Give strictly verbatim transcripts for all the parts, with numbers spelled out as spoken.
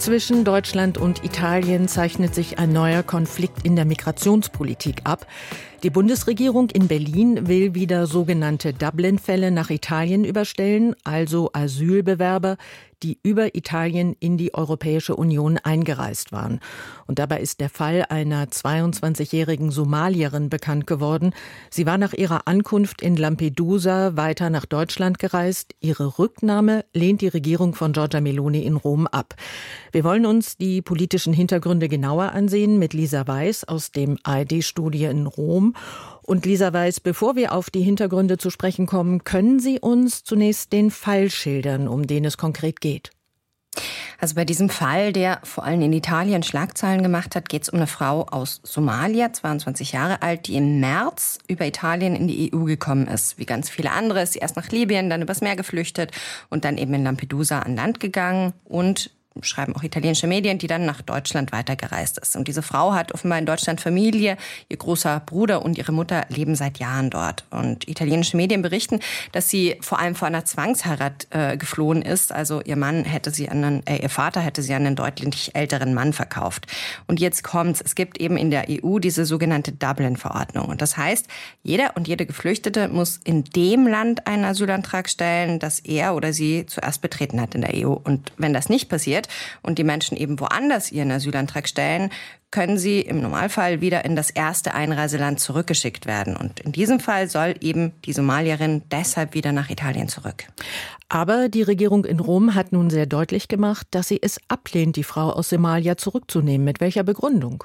Zwischen Deutschland und Italien zeichnet sich ein neuer Konflikt in der Migrationspolitik ab. Die Bundesregierung in Berlin will wieder sogenannte Dublin-Fälle nach Italien überstellen, also Asylbewerber, die über Italien in die Europäische Union eingereist waren. Und dabei ist der Fall einer zweiundzwanzigjährigen Somalierin bekannt geworden. Sie war nach ihrer Ankunft in Lampedusa weiter nach Deutschland gereist. Ihre Rücknahme lehnt die Regierung von Giorgia Meloni in Rom ab. Wir wollen uns die politischen Hintergründe genauer ansehen mit Lisa Weiß aus dem A R D-Studio in Rom. Und Lisa Weiß, bevor wir auf die Hintergründe zu sprechen kommen, können Sie uns zunächst den Fall schildern, um den es konkret geht? Also bei diesem Fall, der vor allem in Italien Schlagzeilen gemacht hat, geht es um eine Frau aus Somalia, zweiundzwanzig Jahre alt, die im März über Italien in die E U gekommen ist. Wie ganz viele andere ist sie erst nach Libyen, dann übers Meer geflüchtet und dann eben in Lampedusa an Land gegangen und schreiben auch italienische Medien, die dann nach Deutschland weitergereist ist. Und diese Frau hat offenbar in Deutschland Familie. Ihr großer Bruder und ihre Mutter leben seit Jahren dort. Und italienische Medien berichten, dass sie vor allem vor einer Zwangsheirat äh, geflohen ist. Also ihr Mann hätte sie an einen, äh, ihr Vater hätte sie an einen deutlich älteren Mann verkauft. Und jetzt kommt's. Es gibt eben in der E U diese sogenannte Dublin-Verordnung. Und das heißt, jeder und jede Geflüchtete muss in dem Land einen Asylantrag stellen, das er oder sie zuerst betreten hat in der E U. Und wenn das nicht passiert, und die Menschen eben woanders ihren Asylantrag stellen, können sie im Normalfall wieder in das erste Einreiseland zurückgeschickt werden. Und in diesem Fall soll eben die Somalierin deshalb wieder nach Italien zurück. Aber die Regierung in Rom hat nun sehr deutlich gemacht, dass sie es ablehnt, die Frau aus Somalia zurückzunehmen. Mit welcher Begründung?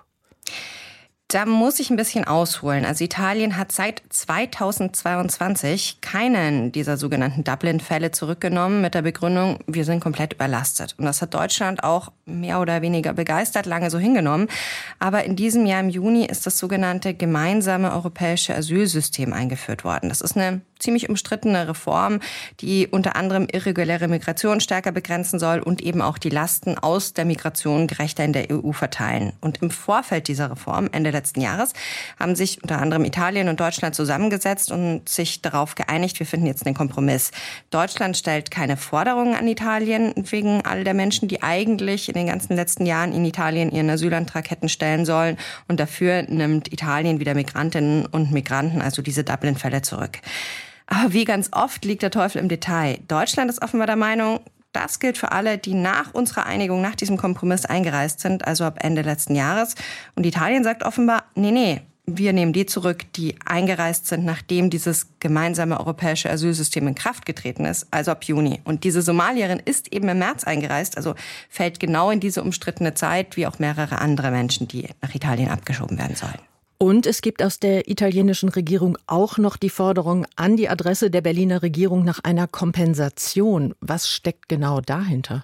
Da muss ich ein bisschen ausholen. Also Italien hat seit zweitausendzweiundzwanzig keinen dieser sogenannten Dublin-Fälle zurückgenommen mit der Begründung, wir sind komplett überlastet. Und das hat Deutschland auch mehr oder weniger begeistert lange so hingenommen. Aber in diesem Jahr im Juni ist das sogenannte gemeinsame europäische Asylsystem eingeführt worden. Das ist eine ziemlich umstrittene Reform, die unter anderem irreguläre Migration stärker begrenzen soll und eben auch die Lasten aus der Migration gerechter in der E U verteilen. Und im Vorfeld dieser Reform, Ende letzten Jahres, haben sich unter anderem Italien und Deutschland zusammengesetzt und sich darauf geeinigt, wir finden jetzt einen Kompromiss. Deutschland stellt keine Forderungen an Italien wegen all der Menschen, die eigentlich in den ganzen letzten Jahren in Italien ihren Asylantrag hätten stellen sollen. Und dafür nimmt Italien wieder Migrantinnen und Migranten, also diese Dublin-Fälle, zurück. Aber wie ganz oft liegt der Teufel im Detail. Deutschland ist offenbar der Meinung, das gilt für alle, die nach unserer Einigung, nach diesem Kompromiss eingereist sind, also ab Ende letzten Jahres. Und Italien sagt offenbar, nee, nee, wir nehmen die zurück, die eingereist sind, nachdem dieses gemeinsame europäische Asylsystem in Kraft getreten ist, also ab Juni. Und diese Somalierin ist eben im März eingereist, also fällt genau in diese umstrittene Zeit, wie auch mehrere andere Menschen, die nach Italien abgeschoben werden sollen. Und es gibt aus der italienischen Regierung auch noch die Forderung an die Adresse der Berliner Regierung nach einer Kompensation. Was steckt genau dahinter?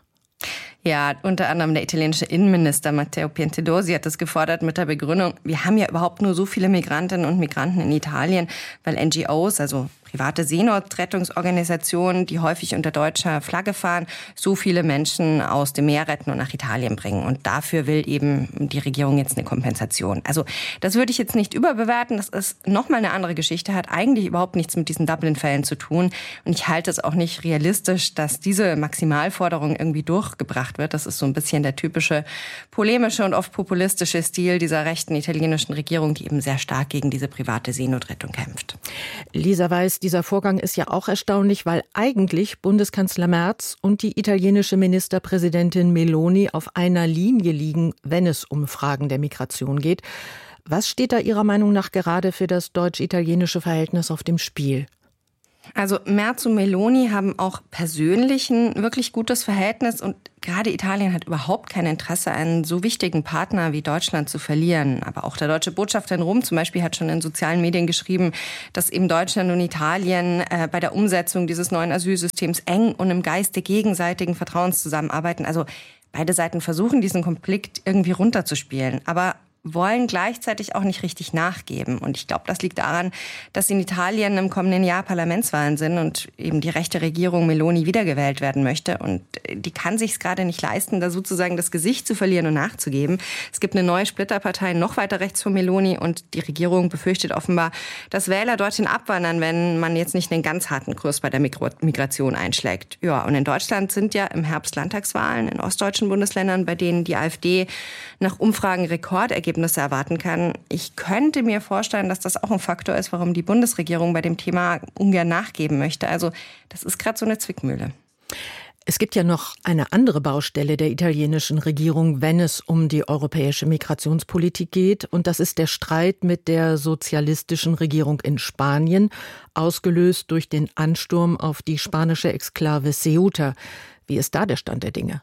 Ja, unter anderem der italienische Innenminister Matteo Piantedosi hat das gefordert mit der Begründung, wir haben ja überhaupt nur so viele Migrantinnen und Migranten in Italien, weil N G Os, also private Seenotrettungsorganisationen, die häufig unter deutscher Flagge fahren, so viele Menschen aus dem Meer retten und nach Italien bringen. Und dafür will eben die Regierung jetzt eine Kompensation. Also das würde ich jetzt nicht überbewerten. Das ist nochmal eine andere Geschichte, hat eigentlich überhaupt nichts mit diesen Dublin-Fällen zu tun. Und ich halte es auch nicht realistisch, dass diese Maximalforderung irgendwie durchgebracht wird. Das ist so ein bisschen der typische polemische und oft populistische Stil dieser rechten italienischen Regierung, die eben sehr stark gegen diese private Seenotrettung kämpft. Lisa Weiß, dieser Vorgang ist ja auch erstaunlich, weil eigentlich Bundeskanzler Merz und die italienische Ministerpräsidentin Meloni auf einer Linie liegen, wenn es um Fragen der Migration geht. Was steht da Ihrer Meinung nach gerade für das deutsch-italienische Verhältnis auf dem Spiel? Also Merz und Meloni haben auch persönlich ein wirklich gutes Verhältnis und gerade Italien hat überhaupt kein Interesse, einen so wichtigen Partner wie Deutschland zu verlieren. Aber auch der deutsche Botschafter in Rom zum Beispiel hat schon in sozialen Medien geschrieben, dass eben Deutschland und Italien äh, bei der Umsetzung dieses neuen Asylsystems eng und im Geiste gegenseitigen Vertrauens zusammenarbeiten. Also beide Seiten versuchen, diesen Konflikt irgendwie runterzuspielen. Aber wollen gleichzeitig auch nicht richtig nachgeben. Und ich glaube, das liegt daran, dass in Italien im kommenden Jahr Parlamentswahlen sind und eben die rechte Regierung Meloni wiedergewählt werden möchte. Und die kann sich es gerade nicht leisten, da sozusagen das Gesicht zu verlieren und nachzugeben. Es gibt eine neue Splitterpartei noch weiter rechts von Meloni und die Regierung befürchtet offenbar, dass Wähler dorthin abwandern, wenn man jetzt nicht einen ganz harten Kurs bei der Migration einschlägt. Ja, und in Deutschland sind ja im Herbst Landtagswahlen in ostdeutschen Bundesländern, bei denen die AfD nach Umfragen Rekordergebnisse erwarten kann. Ich könnte mir vorstellen, dass das auch ein Faktor ist, warum die Bundesregierung bei dem Thema ungern nachgeben möchte. Also das ist gerade so eine Zwickmühle. Es gibt ja noch eine andere Baustelle der italienischen Regierung, wenn es um die europäische Migrationspolitik geht. Und das ist der Streit mit der sozialistischen Regierung in Spanien, ausgelöst durch den Ansturm auf die spanische Exklave Ceuta. Wie ist da der Stand der Dinge?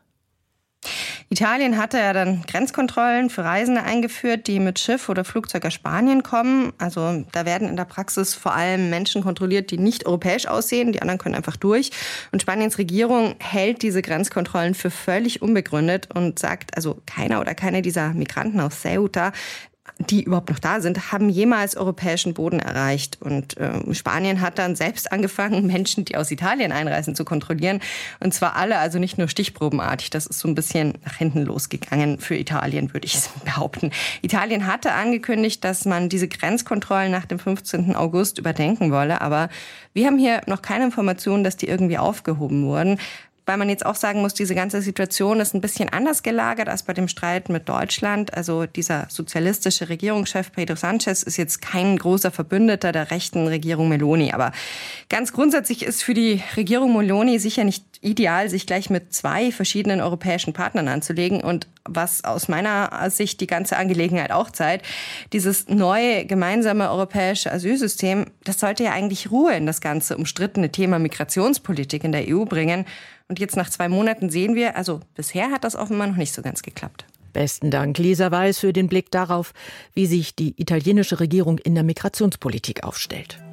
Italien hatte ja dann Grenzkontrollen für Reisende eingeführt, die mit Schiff oder Flugzeug aus Spanien kommen. Also da werden in der Praxis vor allem Menschen kontrolliert, die nicht europäisch aussehen. Die anderen können einfach durch. Und Spaniens Regierung hält diese Grenzkontrollen für völlig unbegründet und sagt, also keiner oder keine dieser Migranten aus Ceuta, die überhaupt noch da sind, haben jemals europäischen Boden erreicht. Und äh, Spanien hat dann selbst angefangen, Menschen, die aus Italien einreisen, zu kontrollieren. Und zwar alle, also nicht nur stichprobenartig. Das ist so ein bisschen nach hinten losgegangen für Italien, würde ich behaupten. Italien hatte angekündigt, dass man diese Grenzkontrollen nach dem fünfzehnten August überdenken wolle. Aber wir haben hier noch keine Informationen, dass die irgendwie aufgehoben wurden. Weil man jetzt auch sagen muss, diese ganze Situation ist ein bisschen anders gelagert als bei dem Streit mit Deutschland. Also dieser sozialistische Regierungschef Pedro Sánchez ist jetzt kein großer Verbündeter der rechten Regierung Meloni. Aber ganz grundsätzlich ist für die Regierung Meloni sicher nicht ideal, sich gleich mit zwei verschiedenen europäischen Partnern anzulegen. Und was aus meiner Sicht die ganze Angelegenheit auch zeigt, dieses neue gemeinsame europäische Asylsystem, das sollte ja eigentlich Ruhe in das ganze umstrittene Thema Migrationspolitik in der E U bringen. Und jetzt nach zwei Monaten sehen wir, also bisher hat das offenbar noch nicht so ganz geklappt. Besten Dank, Lisa Weiß, für den Blick darauf, wie sich die italienische Regierung in der Migrationspolitik aufstellt.